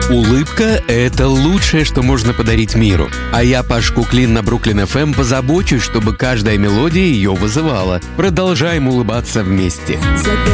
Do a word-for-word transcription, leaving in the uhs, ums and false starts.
Улыбка – это лучшее, что можно подарить миру. А я, Паш Куклин на Бруклин эф эм, позабочусь, чтобы каждая мелодия ее вызывала. Продолжаем улыбаться вместе.